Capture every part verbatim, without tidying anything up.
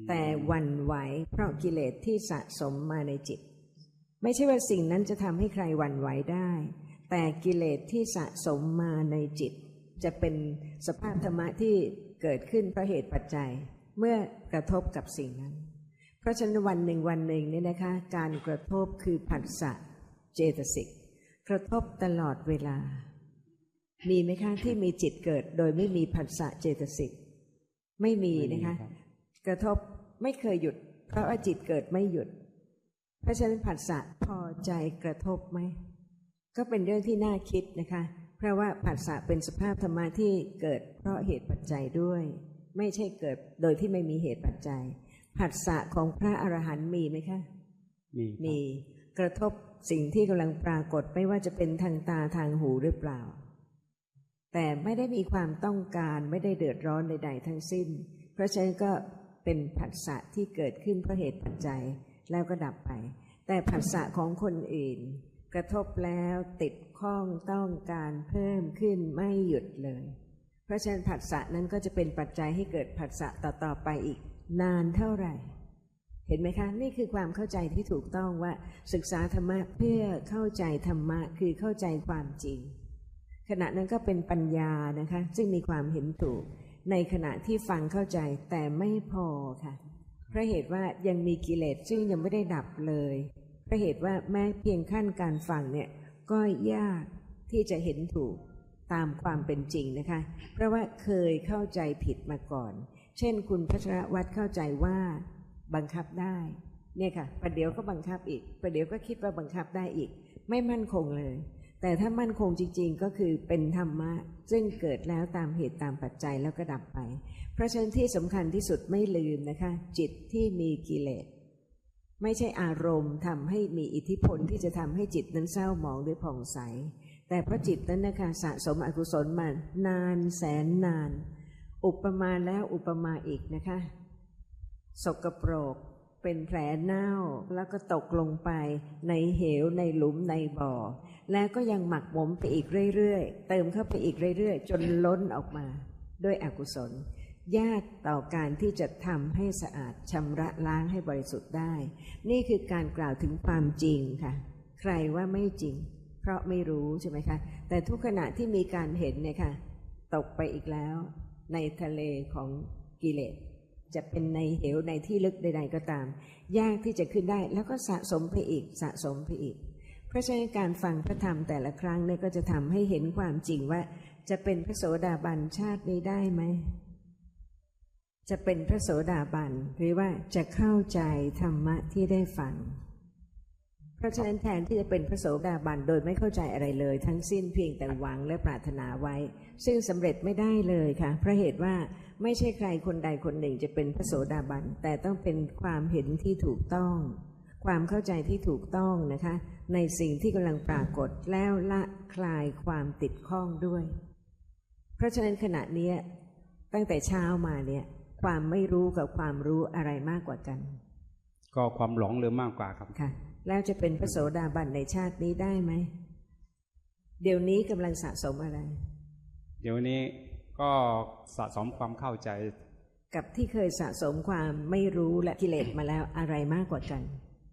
แต่หวั่นไหวเพราะกิเลสที่สะสมมาในจิตไม่ใช่ว่าสิ่งนั้นจะทำให้ใครหวั่นไหวได้แต่กิเลสที่สะสมมาในจิตจะเป็นสภาพธรรมะที่เกิดขึ้นเพราะเหตุปัจจัยเมื่อกระทบกับสิ่งนั้นเพราะฉะนั้นวันหนึ่งวันหนึ่งเนี่ยนะคะการกระทบคือผัสสะเจตสิกกระทบตลอดเวลามีไหมคะที่มีจิตเกิดโดยไม่มีผัสสะเจตสิกไม่มีนะคะกระทบไม่เคยหยุดเพราะว่าจิตเกิดไม่หยุดเพราะฉะนั้นผัสสะพอใจกระทบไหมก็เป็นเรื่องที่น่าคิดนะคะเพราะว่าผัสสะเป็นสภาพธรรมะที่เกิดเพราะเหตุปัจจัยด้วยไม่ใช่เกิดโดยที่ไม่มีเหตุปัจจัยผัสสะของพระอรหันต์มีไหมคะมีมีกระทบสิ่งที่กำลังปรากฏไม่ว่าจะเป็นทางตาทางหูหรือเปล่าแต่ไม่ได้มีความต้องการไม่ได้เดือดร้อนใดๆทั้งสิ้นเพราะฉะนั้นก็เป็นผัสสะที่เกิดขึ้นเพราะเหตุปัจจัยแล้วก็ดับไปแต่ผัสสะของคนอื่นกระทบแล้วติดข้องต้องการเพิ่มขึ้นไม่หยุดเลยเพราะฉะนั้นผัสสะนั้นก็จะเป็นปัจจัยให้เกิดผัสสะต่อๆไปอีกนานเท่าไหร่เห็นไหมคะนี่คือความเข้าใจที่ถูกต้องว่าศึกษาธรรมะเพื่อเข้าใจธรรมะคือเข้าใจความจริงขณะนั้นก็เป็นปัญญานะคะซึ่งมีความเห็นถูกในขณะที่ฟังเข้าใจแต่ไม่พอค่ะเพราะเหตุว่ายังมีกิเลสซึ่งยังไม่ได้ดับเลยเพราะเหตุว่าแม้เพียงขั้นการฟังเนี่ยก็ยากที่จะเห็นถูกตามความเป็นจริงนะคะเพราะว่าเคยเข้าใจผิดมาก่อนเช่นคุณพัชรวัฒน์เข้าใจว่าบังคับได้เนี่ยค่ะประเดี๋ยวก็บังคับอีกประเดี๋ยวก็คิดว่าบังคับได้อีกไม่มั่นคงเลยแต่ถ้ามั่นคงจริงๆก็คือเป็นธรรมะซึ่งเกิดแล้วตามเหตุตามปัจจัยแล้วก็ดับไปเพราะฉะนั้นที่สำคัญที่สุดไม่ลืมนะคะจิตที่มีกิเลสไม่ใช่อารมณ์ทำให้มีอิทธิพลที่จะทำให้จิตนั้นเศร้าหมองหรือผ่องใสแต่เพราะจิตนั้นนะคะสะสมอกุศลมานานแสนนานอุปมาแล้วอุปมาอีกนะคะสกปรกเป็นแผลเน่าแล้วก็ตกลงไปในเหวในหลุมในบ่อแล้วก็ยังหมักหมมไปอีกเรื่อยๆเติมเข้าไปอีกเรื่อยๆจนล้นออกมาด้วยอกุศลยากต่อการที่จะทำให้สะอาดชำระล้างให้บริสุทธิ์ได้นี่คือการกล่าวถึงความจริงค่ะใครว่าไม่จริงเพราะไม่รู้ใช่ไหมคะแต่ทุกขณะที่มีการเห็นเนี่ยค่ะตกไปอีกแล้วในทะเลของกิเลสจะเป็นในเหวในที่ลึกใดๆก็ตามยากที่จะขึ้นได้แล้วก็สะสมไปอีกสะสมไปอีกเพราะฉะนั้นการฟังพระธรรมแต่ละครั้งเนี่ยก็จะทำให้เห็นความจริงว่าจะเป็นพระโสดาบันชาตินี้ได้ไหมจะเป็นพระโสดาบันหรือว่าจะเข้าใจธรรมะที่ได้ฟังเพราะฉะนั้นแทนที่จะเป็นพระโสดาบันโดยไม่เข้าใจอะไรเลยทั้งสิ้นเพียงแต่หวังและปรารถนาไว้ซึ่งสำเร็จไม่ได้เลยค่ะเพราะเหตุว่าไม่ใช่ใครคนใดคนหนึ่งจะเป็นพระโสดาบันแต่ต้องเป็นความเห็นที่ถูกต้องความเข้าใจที่ถูกต้องนะคะในสิ่งที่กำลังปรากฏแล้วละคลายความติดข้องด้วยเพราะฉะนั้นขณะนี้ตั้งแต่เช้ามาเนี่ยความไม่รู้กับความรู้อะไรมากกว่ากันก็ความหลงเลยมากกว่าครับค่ะแล้วจะเป็นพระโสดาบันในชาตินี้ได้ไหมเดี๋ยวนี้กำลังสะสมอะไรเดี๋ยวนี้ก็สะสมความเข้าใจกับที่เคยสะสมความไม่รู้และกิเลสมาแล้วอะไรมากกว่ากัน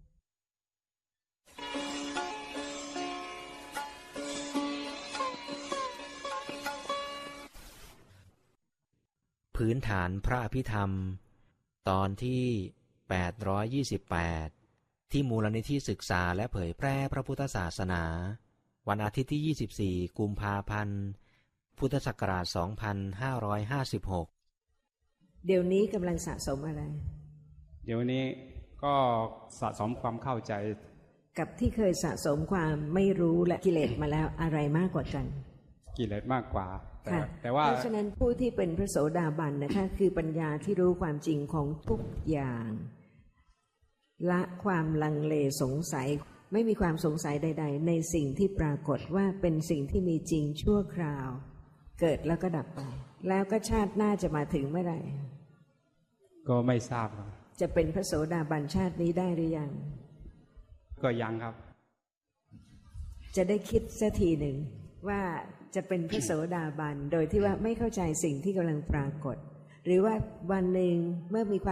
พื้นฐานพระอภิธรรมตอนที่แปดร้อยยี่สิบแปดที่มูลนิธิศึกษาและเผยแพร่พระพุทธศาสนาวันอาทิตย์ที่ยี่สิบสี่กุมภาพันธ์พุทธศักราชสองพันห้าร้อยห้าสิบหกเดี๋ยวนี้กำลังสะสมอะไรเดี๋ยวนี้ก็สะสมความเข้าใจกับที่เคยสะสมความไม่รู้และกิเลสมาแล้วอะไรมากกว่ากันกิเลสมากกว่าแต่แต่ว่าเพราะฉะนั้นผู้ที่เป็นพระโสดาบันนะคะคือปัญญาที่รู้ความจริงของทุกอย่างละความลังเลสงสัยไม่มีความสงสัยใดๆในสิ่งที่ปรากฏว่าเป็นสิ่งที่มีจริงชั่วคราวเกิดแล้วก็ดับไปแล้วก็ชาติหน้าจะมาถึงเมื่อไหร่ก็ไม่ทราบครับจะเป็นพระโสดาบันชาตินี้ได้หรือยังก็ยังครับจะได้คิดสักทีหนึ่งว่าจะเป็นพระโสดาบันโดยที่ว่าไม่เข้าใจสิ่งที่กำลังปรากฏหรือว่าวันหนึ่งเมื่อมีความ